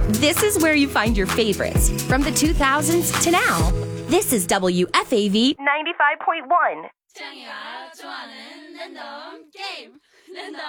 This is where you find your favorites from the 2000s to now. This is WFAV 95.1. 창이가 좋아하는 랜덤 게임 랜덤